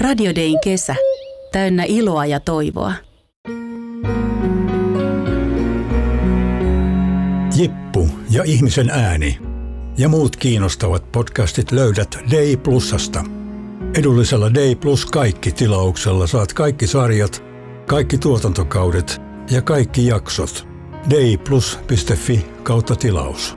Radio Dayn kesä. Täynnä iloa ja toivoa. Jippu ja ihmisen ääni ja muut kiinnostavat podcastit löydät Day Plusasta. Edullisella Day Plus kaikki -tilauksella saat kaikki sarjat, kaikki tuotantokaudet ja kaikki jaksot. dayplus.fi/tilaus.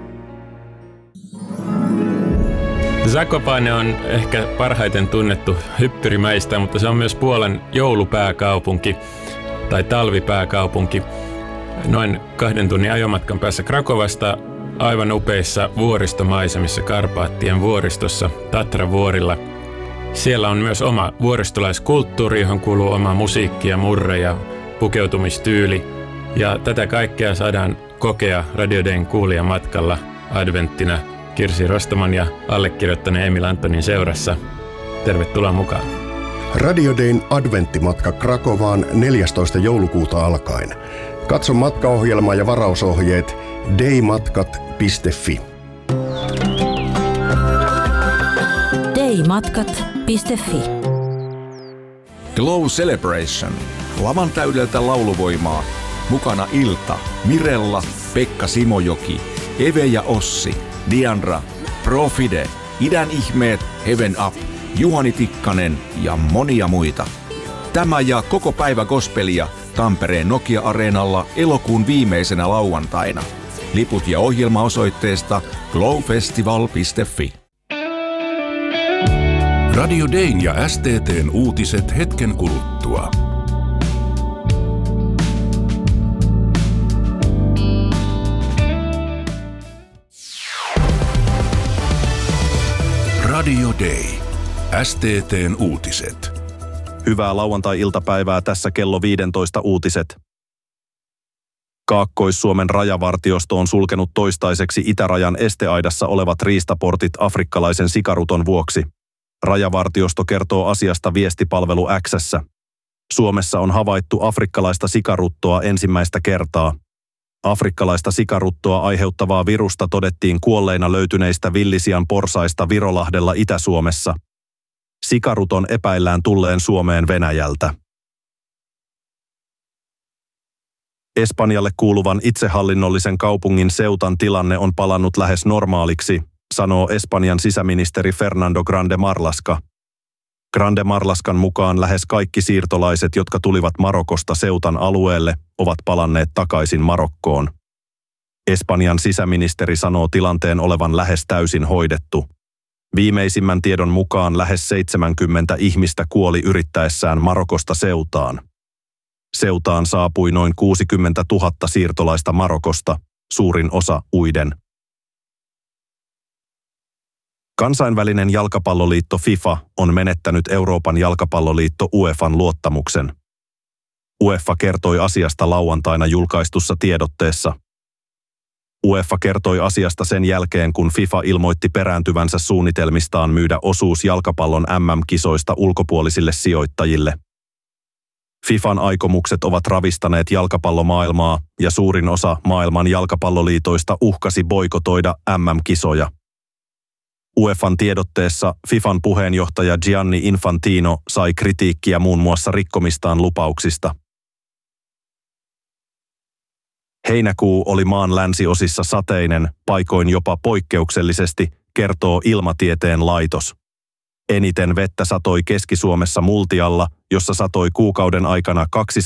Zakopane on ehkä parhaiten tunnettu hyppyrimäistä, mutta se on myös Puolan joulupääkaupunki tai talvipääkaupunki. Noin 2 tunnin ajomatkan päässä Krakovasta aivan upeissa vuoristomaisemissa Karpaattien vuoristossa Tatra-vuorilla. Siellä on myös oma vuoristolaiskulttuuri, johon kuuluu oma musiikki ja murre ja pukeutumistyyli. Ja tätä kaikkea saadaan kokea Radio Dayn kuulijamatkalla adventtina Kirsi Rostaman ja allekirjoittaneen Emil Antonin seurassa. Tervetuloa mukaan. Radio Dayn adventtimatka Krakovaan 14. joulukuuta alkaen. Katso matkaohjelma ja varausohjeet daymatkat.fi. daymatkat.fi. Glow Celebration. Lavan täydeltä lauluvoimaa. Mukana Ilta, Mirella, Pekka Simojoki, Eve ja Ossi, Diandra, Profide, Idän ihmeet, Heaven Up, Juhani Tikkanen ja monia muita. Tämä ja koko päivä gospelia Tampereen Nokia-areenalla elokuun viimeisenä lauantaina. Liput ja ohjelma osoitteesta glowfestival.fi. Radio Dayn ja STT:n uutiset hetken kuluttua. Radio Day. STT:n uutiset. Hyvää lauantai-iltapäivää, tässä kello 15 uutiset. Kaakkois-Suomen rajavartiosto on sulkenut toistaiseksi itärajan esteaidassa olevat riistaportit afrikkalaisen sikaruton vuoksi. Rajavartiosto kertoo asiasta viestipalvelu X:ssä. Suomessa on havaittu afrikkalaista sikaruttoa ensimmäistä kertaa. Afrikkalaista sikaruttoa aiheuttavaa virusta todettiin kuolleina löytyneistä villisian porsaista Virolahdella Itä-Suomessa. Sikaruton epäillään tulleen Suomeen Venäjältä. Espanjalle kuuluvan itsehallinnollisen kaupungin Ceutan tilanne on palannut lähes normaaliksi, sanoo Espanjan sisäministeri Fernando Grande Marlaska. Grande Marlaskan mukaan lähes kaikki siirtolaiset, jotka tulivat Marokosta Ceutan alueelle, ovat palanneet takaisin Marokkoon. Espanjan sisäministeri sanoo tilanteen olevan lähes täysin hoidettu. Viimeisimmän tiedon mukaan lähes 70 ihmistä kuoli yrittäessään Marokosta Ceutaan. Ceutaan saapui noin 60 000 siirtolaista Marokosta, suurin osa uiden. Kansainvälinen jalkapalloliitto FIFA on menettänyt Euroopan jalkapalloliitto UEFAn luottamuksen. UEFA kertoi asiasta lauantaina julkaistussa tiedotteessa. UEFA kertoi asiasta sen jälkeen, kun FIFA ilmoitti perääntyvänsä suunnitelmistaan myydä osuus jalkapallon MM-kisoista ulkopuolisille sijoittajille. FIFAn aikomukset ovat ravistaneet jalkapallomaailmaa ja suurin osa maailman jalkapalloliitoista uhkasi boikotoida MM-kisoja. UEFAn tiedotteessa FIFAn puheenjohtaja Gianni Infantino sai kritiikkiä muun muassa rikkomistaan lupauksista. Heinäkuu oli maan länsiosissa sateinen, paikoin jopa poikkeuksellisesti, kertoo Ilmatieteen laitos. Eniten vettä satoi Keski-Suomessa Multialla, jossa satoi kuukauden aikana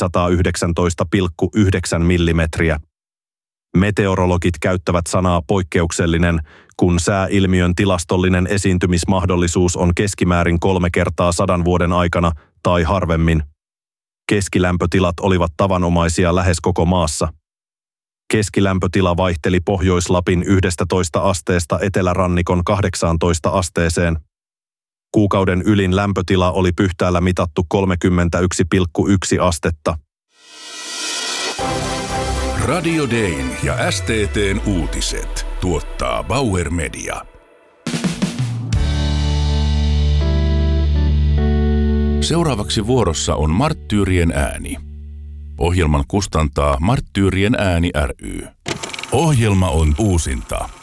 219,9 millimetriä. Meteorologit käyttävät sanaa poikkeuksellinen, kun sääilmiön tilastollinen esiintymismahdollisuus on keskimäärin 3 kertaa 100 vuoden aikana tai harvemmin. Keskilämpötilat olivat tavanomaisia lähes koko maassa. Keskilämpötila vaihteli Pohjois-Lapin 11 asteesta etelärannikon 18 asteeseen. Kuukauden ylin lämpötila oli Pyhtäällä mitattu 31,1 astetta. Radio Dayn ja STT:n uutiset tuottaa Bauer Media. Seuraavaksi vuorossa on Marttyyrien ääni. Ohjelman kustantaa Marttyyrien ääni ry. Ohjelma on uusinta.